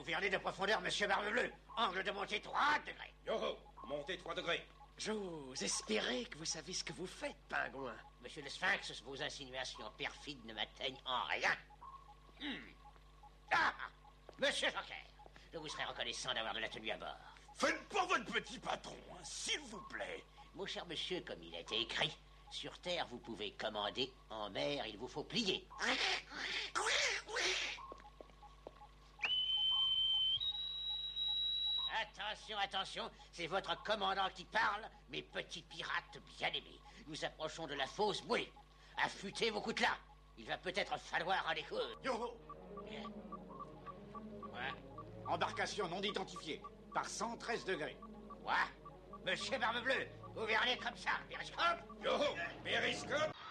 Gouvernez de profondeur, monsieur Barbe-Bleue. Angle de montée 3 degrés. Yo-ho, montez 3 degrés. J'ose espérer que vous savez ce que vous faites, pingouin. Monsieur le Sphinx, vos insinuations perfides ne m'atteignent en rien. Ah, monsieur Joker, je vous serais reconnaissant d'avoir de la tenue à bord. Faites pas votre petit patron, hein, s'il vous plaît. Mon cher monsieur, comme il a été écrit, sur Terre, vous pouvez commander, en mer, il vous faut plier. Attention, attention, c'est votre commandant qui parle, mes petits pirates bien-aimés. Nous approchons de la fosse bouée. Affûtez vos coutelas. Il va peut-être falloir en écoute. Yo-ho! Ouais. Embarcation non identifiée, par 113 degrés. Quoi? Monsieur Barbe-Bleue, gouvernez comme ça, périscope. Yo-ho, périscope.